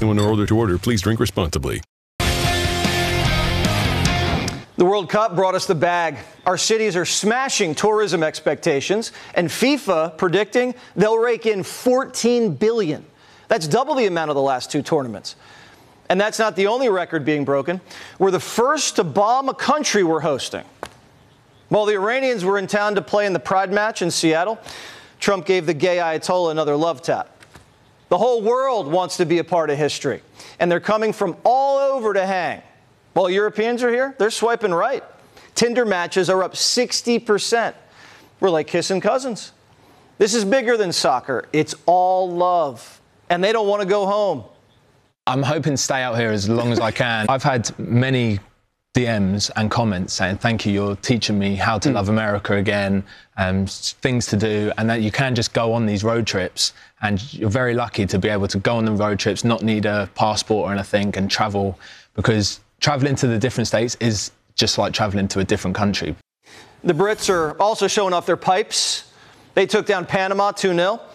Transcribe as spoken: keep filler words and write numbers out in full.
In order to order, please drink responsibly. The World Cup brought us the bag. Our cities are smashing tourism expectations, and FIFA predicting they'll rake in fourteen billion dollars. That's double the amount of the last two tournaments. And that's not the only record being broken. We're the first to bomb a country we're hosting. While the Iranians were in town to play in the Pride match in Seattle, Trump gave the gay Ayatollah another love tap. The whole world wants to be a part of history, and they're coming from all over to hang. While Europeans are here, they're swiping right. Tinder matches are up sixty percent. We're like kissing cousins. This is bigger than soccer. It's all love. And they don't want to go home. I'm hoping to stay out here as long as I can. I've had many D Ms and comments saying, thank you, you're teaching me how to mm. love America again, um, things to do, and that you can just go on these road trips. And you're very lucky to be able to go on the road trips, not need a passport or anything, and travel, because traveling to the different states is just like traveling to a different country. The Brits are also showing off their pipes. They took down Panama two nil.